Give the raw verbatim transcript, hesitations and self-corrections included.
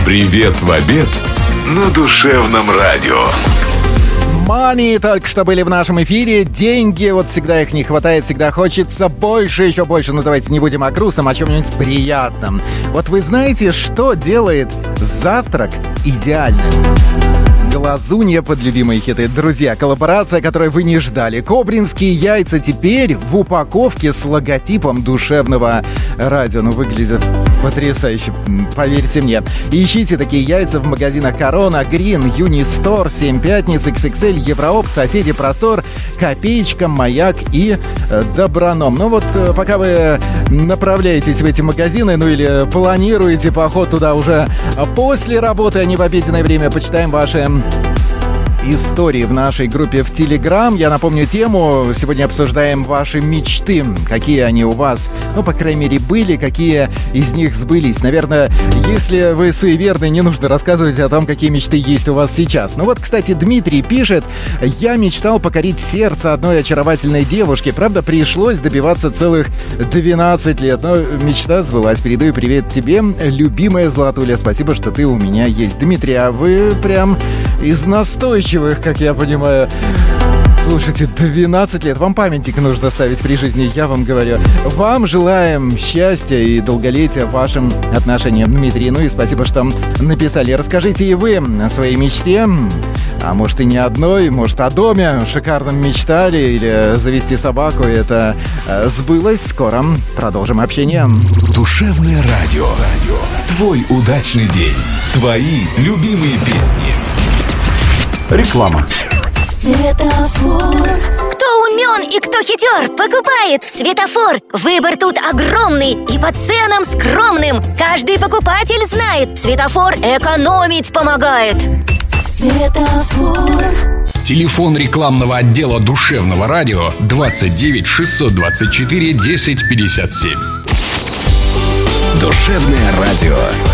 Привет в обед на душевном радио. Money только что были в нашем эфире. Деньги, вот всегда их не хватает, всегда хочется больше, еще больше. Но давайте не будем о грустном, о чем-нибудь приятном. Вот вы знаете, что делает завтрак идеальным? Глазунья под любимые хиты. Друзья, коллаборация, которой вы не ждали. Кобринские яйца теперь в упаковке с логотипом душевного радио. Ну, выглядят потрясающе, поверьте мне. Ищите такие яйца в магазинах Корона, Грин, Юнистор, Семь Пятниц, икс икс эль, Евроопт, Соседи, Простор, Копеечка, Маяк и э, Доброном. Ну вот, э, пока вы направляетесь в эти магазины, ну или планируете поход туда уже после работы, а не в обеденное время, почитаем ваши истории в нашей группе в Телеграм. Я напомню тему. Сегодня обсуждаем ваши мечты. Какие они у вас, ну, по крайней мере, были, какие из них сбылись. Наверное, если вы суеверны, не нужно рассказывать о том, какие мечты есть у вас сейчас. Ну вот, кстати, Дмитрий пишет: «Я мечтал покорить сердце одной очаровательной девушки. Правда, пришлось добиваться целых двенадцать лет. Но мечта сбылась. Передаю привет тебе, любимая Златуля. Спасибо, что ты у меня есть». Дмитрий, а вы прям из настойчивых, как я понимаю. Слушайте, двенадцать лет. Вам памятник нужно ставить при жизни, я вам говорю. Вам желаем счастья и долголетия в вашим отношениям, Дмитрий. Ну и спасибо, что написали. Расскажите и вы о своей мечте. А может и не одной, может о доме шикарном мечтали или завести собаку. Это сбылось. Скоро продолжим общение. Душевное радио. Твой удачный день. Твои любимые песни. Реклама. Светофор. Кто умен и кто хитер, покупает в Светофор. Выбор тут огромный и по ценам скромным. Каждый покупатель знает, Светофор экономить помогает. Светофор. Телефон рекламного отдела душевного радио двадцать девять шестьсот двадцать четыре десять пятьдесят семь. Душевное радио.